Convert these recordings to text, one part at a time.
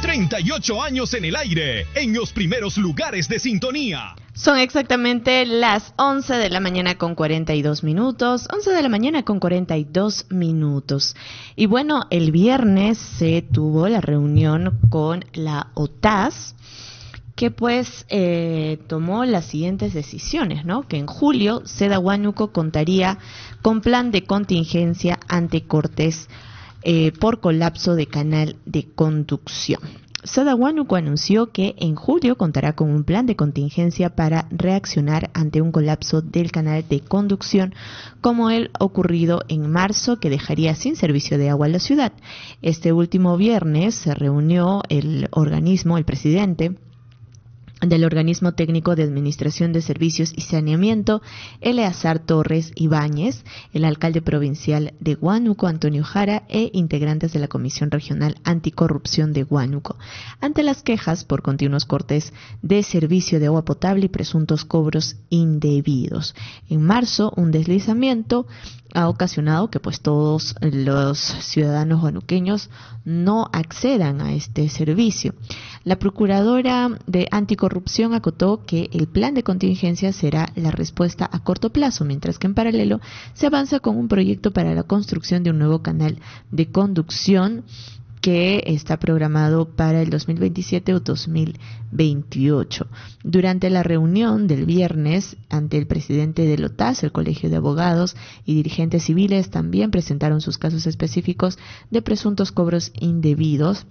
38 años en el aire, en los primeros lugares de sintonía. Son exactamente las 11 de la mañana con 42 minutos. 11 de la mañana con 42 minutos. Y bueno, el viernes se tuvo la reunión con la OTAS, que pues tomó las siguientes decisiones, ¿no? Que en julio Seda Huánuco contaría con plan de contingencia ante cortes por colapso de canal de conducción. Seda Huánuco anunció que en julio contará con un plan de contingencia para reaccionar ante un colapso del canal de conducción como el ocurrido en marzo, que dejaría sin servicio de agua a la ciudad. Este último viernes se reunió el presidente del Organismo Técnico de Administración de Servicios y Saneamiento, Eleazar Torres Ibáñez, el alcalde provincial de Huánuco, Antonio Jara, e integrantes de la Comisión Regional Anticorrupción de Huánuco, ante las quejas por continuos cortes de servicio de agua potable y presuntos cobros indebidos. En marzo, un deslizamiento ha ocasionado que pues todos los ciudadanos huanuqueños no accedan a este servicio. La procuradora de Anticorrupción acotó que el plan de contingencia será la respuesta a corto plazo, mientras que en paralelo se avanza con un proyecto para la construcción de un nuevo canal de conducción que está programado para el 2027 o 2028. Durante la reunión del viernes ante el presidente del OTAS, el Colegio de Abogados y dirigentes civiles también presentaron sus casos específicos de presuntos cobros indebidos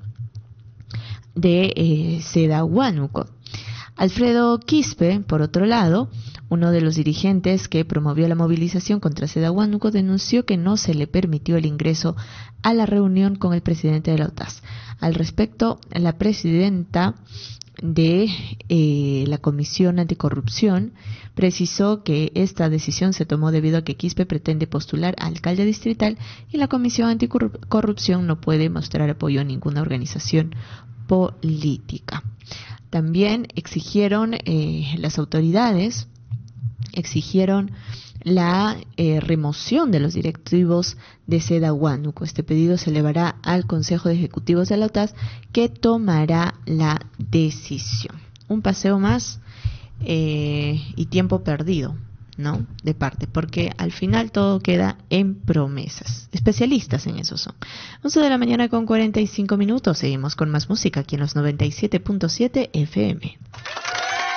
de Seda Huánuco. Alfredo Quispe, por otro lado, uno de los dirigentes que promovió la movilización contra Seda Huánuco, denunció que no se le permitió el ingreso a la reunión con el presidente de la OTAS. Al respecto, la presidenta de la Comisión Anticorrupción precisó que esta decisión se tomó debido a que Quispe pretende postular a alcalde distrital y la Comisión Anticorrupción no puede mostrar apoyo a ninguna organización política. También exigieron las autoridades la remoción de los directivos de Seda Huánuco. Este pedido se elevará al Consejo de Ejecutivos de la OTAS, que tomará la decisión. Un paseo más y tiempo perdido, ¿no? De parte, porque al final todo queda en promesas. Especialistas en eso son. 11 de la mañana con 45 minutos. Seguimos con más música aquí en los 97.7 FM.